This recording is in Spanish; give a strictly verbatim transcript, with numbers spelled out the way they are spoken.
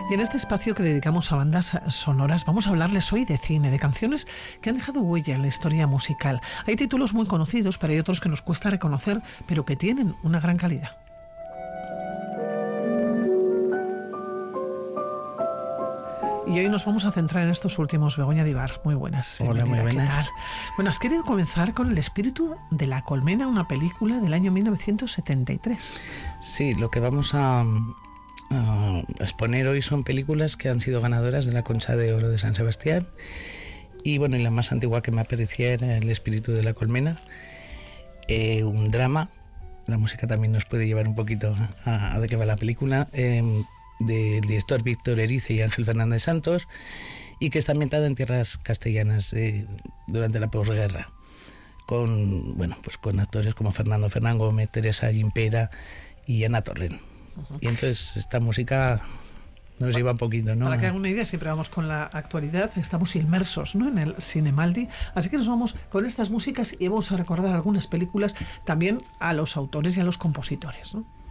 Y en este espacio que dedicamos a bandas sonoras vamos a hablarles hoy de cine, de canciones que han dejado huella en la historia musical. Hay títulos muy conocidos, pero hay otros que nos cuesta reconocer, pero que tienen una gran calidad. Y hoy nos vamos a centrar en estos últimos. Begoña Dibar, muy buenas. Hola, muy buenas. ¿Qué tal? Bueno, has querido comenzar con El espíritu de la colmena, una película del año mil novecientos setenta y tres. Sí, lo que vamos a, a exponer hoy son películas que han sido ganadoras de la Concha de Oro de San Sebastián. Y bueno, y la más antigua que me aparecía era El espíritu de la colmena, eh, un drama. La música también nos puede llevar un poquito a, a de qué va la película. Eh, del director Víctor Erice y Ángel Fernández Santos, y que está ambientada en tierras castellanas eh, durante la posguerra, con bueno pues con actores como Fernando Fernán Gómez, Teresa Gimpera y Ana Torrent. Uh-huh. Y entonces esta música nos lleva un poquito, ¿no? Para que hagan una idea, siempre vamos con la actualidad, estamos inmersos, ¿no?, en el Cinemaldi, así que nos vamos con estas músicas y vamos a recordar algunas películas, también a los autores y a los compositores, ¿no?